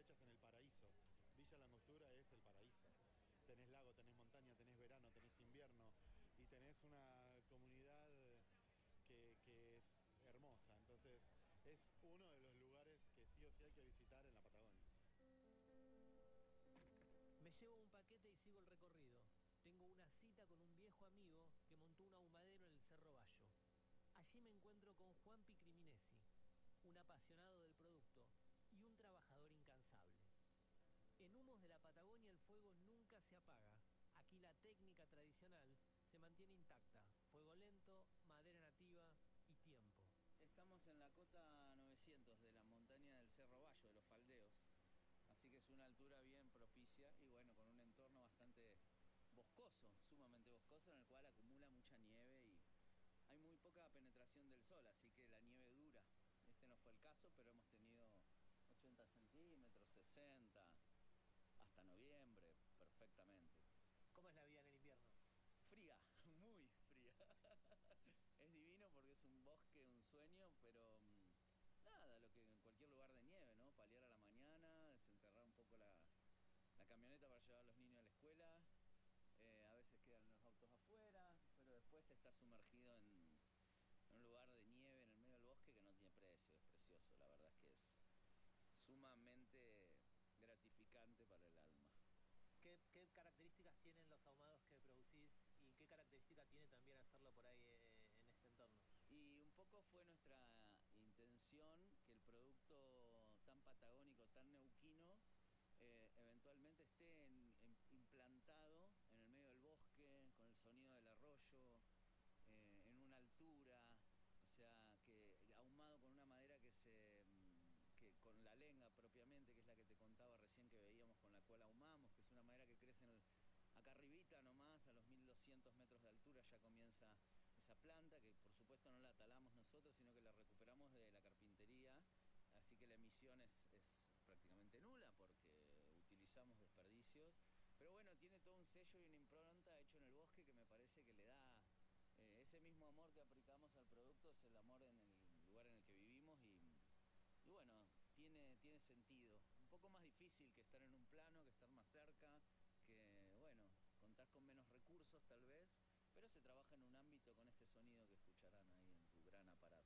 fechas en el paraíso. Villa La Angostura es el paraíso. Tenés lago, tenés montaña, tenés verano, tenés invierno y tenés una comunidad que es hermosa. Entonces es uno de los lugares que sí o sí hay que visitar en la Patagonia. Me llevo un paquete y sigo el recorrido. Tengo una cita con un viejo amigo que montó un ahumadero en el Cerro Bayo. Allí me encuentro con Juanpi Criminesi, un apasionado del producto y un trabajador incansable. En Humos de la Patagonia el fuego nunca se apaga. Aquí la técnica tradicional se mantiene intacta. Fuego lento, madera nativa y tiempo. Estamos en la cota 900 de la montaña del Cerro Bayo, de los Faldeos. Así que es una altura bien propicia y bueno, con un entorno bastante boscoso, sumamente boscoso, en el cual acumula mucha nieve y hay muy poca penetración del sol, así que la nieve dura. Este no fue el caso, pero hemos tenido 80 centímetros, 60, hasta noviembre, perfectamente. ¿Cómo es la vida en el invierno? Fría, muy fría. Es divino porque es un bosque, un sueño, pero nada, lo que en cualquier lugar de nieve, ¿no? Paliar a la mañana, desenterrar un poco la camioneta para llevar a los niños a la escuela. A veces quedan los autos afuera, pero después está sumergido en un lugar de nieve en el medio del bosque que no tiene precio, es precioso, la verdad es que es sumamente gratificante para el alma. ¿Qué características tienen los ahumados que producís y qué característica tiene también hacerlo por ahí en este entorno? Y un poco fue nuestra intención que el producto tan patagónico, tan neuquino, eventualmente esté implantado en el medio del bosque, con el sonido del arroyo, en una altura, o sea, que ahumado con una madera que con la lenga propiamente, que es la que te contaba recién que veíamos, con la cual ahumamos, que es una madera que crece acá arribita nomás, a los 1200 metros de altura ya comienza esa planta, que por supuesto no la talamos nosotros, sino que la recuperamos de la carpintería, así que la emisión es prácticamente nula porque utilizamos desperdicios, pero bueno, tiene todo un sello y una impronta hecho en el bosque que me parece que le da ese mismo amor que aplicamos al producto, es el amor en el lugar en el que vivimos y bueno, tiene sentido. Un poco más difícil que estar en un plano, que estar más cerca, que bueno, contás con menos recursos tal vez, pero se trabaja en un ámbito con este sonido que escucharán ahí en tu gran aparato.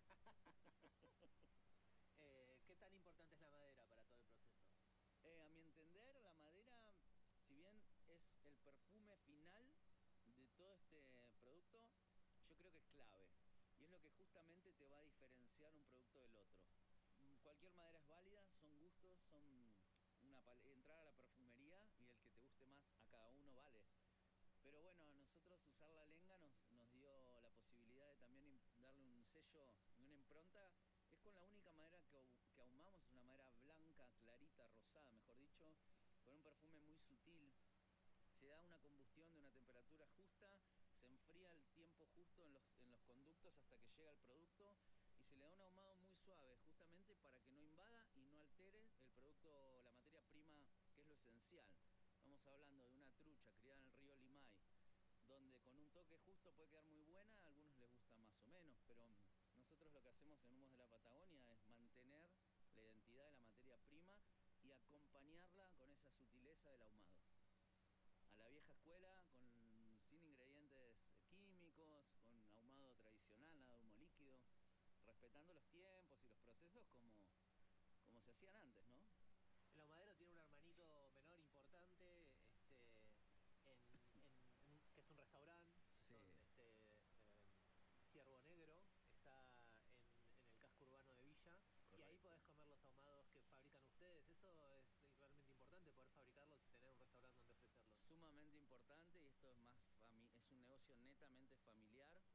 ¿Qué tan importante es la madera para todo el proceso? A mi entender, la madera, si bien es el perfume final de todo este producto, yo creo que es clave. Y es lo que justamente te va a diferenciar un producto del otro. Cualquier madera es válida, son gustos, son entrar a la perfumería y el que te guste más a cada uno vale. Pero bueno, a nosotros usar la lenga nos dio la posibilidad de también darle un sello y una impronta. Es con la única madera que ahumamos, es una madera blanca, clarita, rosada, mejor dicho, con un perfume muy sutil. Se da una combustión de una temperatura justa, se enfría el tiempo justo en los conductos hasta que llega el producto y se le da un ahumado muy suave, justamente para que no invada y no altere el producto, la materia prima, que es lo esencial. Estamos hablando de una trucha criada en el río Limay, donde con un toque justo puede quedar muy buena, a algunos les gusta más o menos, pero nosotros lo que hacemos en Humos de la Patagonia es mantener la identidad de la materia prima y acompañarla con esa sutileza del ahumado. A la vieja escuela, sin ingredientes químicos, con ahumado tradicional, nada de humo líquido, respetando los tiempos y los procesos como se hacían antes, ¿no? El ahumadero tiene un hermanito menor importante, que es un restaurante, sí. Ciervo Negro, está en el casco urbano de Villa. Correcto. Y ahí podés comer los ahumados que fabrican ustedes. Eso es realmente importante, poder fabricarlos y tener un restaurante donde ofrecerlos. Sumamente importante, y esto es un negocio netamente familiar.